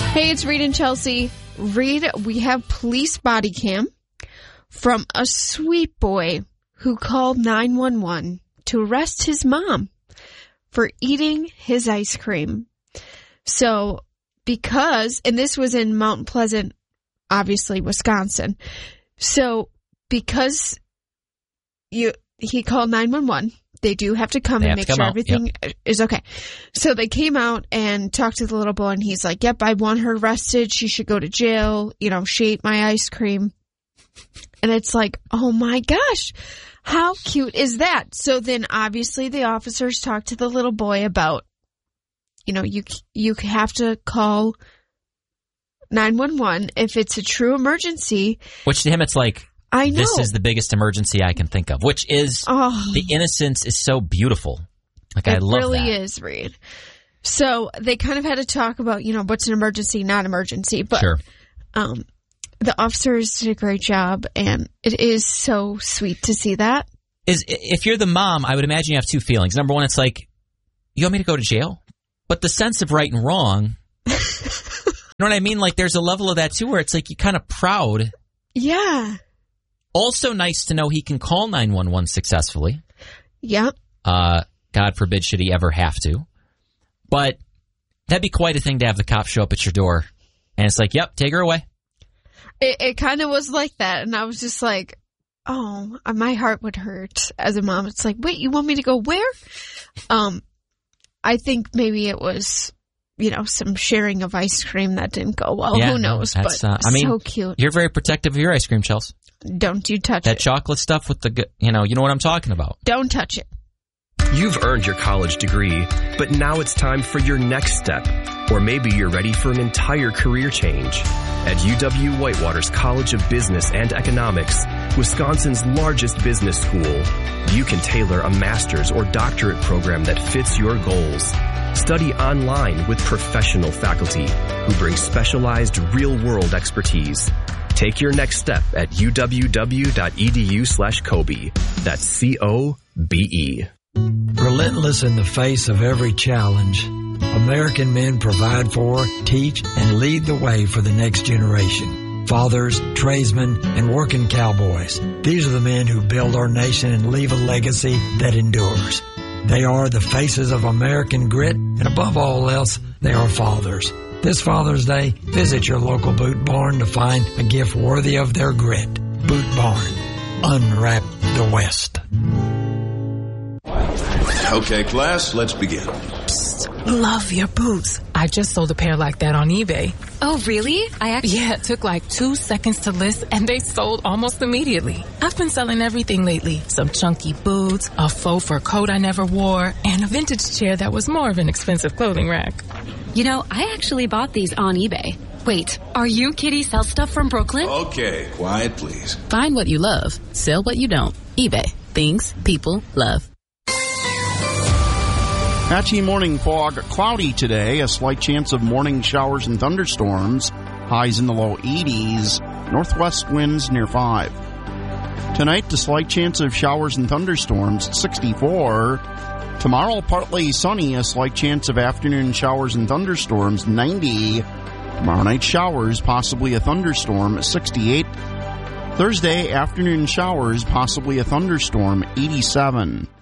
Hey, it's Reed and Chelsea. Reed, we have police body cam from a sweet boy who called 911 to arrest his mom for eating his ice cream. So, and this was in Mount Pleasant, obviously, Wisconsin. So, because he called 911, they do have to come and make sure everything is okay. So they came out and talked to the little boy, and he's like, yep, I want her arrested. She should go to jail. She ate my ice cream. And it's like, oh my gosh, how cute is that? So then obviously the officers talked to the little boy about, you have to call 911 if it's a true emergency. Which to him, it's like, I know. This is the biggest emergency I can think of, which is the innocence is so beautiful. I love that. It really is, Reed. So they kind of had to talk about, what's an emergency, not emergency. But sure. The officers did a great job, and it is so sweet to see that. If you're the mom, I would imagine you have two feelings. Number one, it's like, you want me to go to jail? But the sense of right and wrong, you know what I mean? Like, there's a level of that, too, where it's like you're kind of proud. Yeah. Also nice to know he can call 911 successfully. Yep. God forbid should he ever have to. But that'd be quite a thing to have the cops show up at your door. And it's like, yep, take her away. It kind of was like that. And I was just like, oh, my heart would hurt as a mom. It's like, wait, you want me to go where? I think maybe it was, some sharing of ice cream that didn't go well. Yeah, who knows? But so cute. You're very protective of your ice cream, Chelsea. Don't you touch that chocolate stuff with the, you know what I'm talking about. Don't touch it. You've earned your college degree, but now it's time for your next step. Or maybe you're ready for an entire career change. At UW-Whitewater's College of Business and Economics, Wisconsin's largest business school, you can tailor a master's or doctorate program that fits your goals. Study online with professional faculty who bring specialized real-world expertise. Take your next step at uww.edu/Kobe. That's C-O-B-E. Relentless in the face of every challenge, American men provide for, teach, and lead the way for the next generation. Fathers, tradesmen, and working cowboys. These are the men who build our nation and leave a legacy that endures. They are the faces of American grit, and above all else, they are fathers. This Father's Day, visit your local Boot Barn to find a gift worthy of their grit. Boot Barn. Unwrap the West. Okay, class, let's begin. Psst, love your boots. I just sold a pair like that on eBay. Oh, really? Yeah, it took like 2 seconds to list, and they sold almost immediately. I've been selling everything lately. Some chunky boots, a faux fur coat I never wore, and a vintage chair that was more of an expensive clothing rack. I actually bought these on eBay. Wait, are you Kitty Sell Stuff from Brooklyn? Okay, quiet, please. Find what you love. Sell what you don't. eBay. Things people love. Patchy morning fog, cloudy today, a slight chance of morning showers and thunderstorms, highs in the low 80s, northwest winds near 5. Tonight, a slight chance of showers and thunderstorms, 64. Tomorrow, partly sunny, a slight chance of afternoon showers and thunderstorms, 90. Tomorrow night, showers, possibly a thunderstorm, 68. Thursday, afternoon showers, possibly a thunderstorm, 87.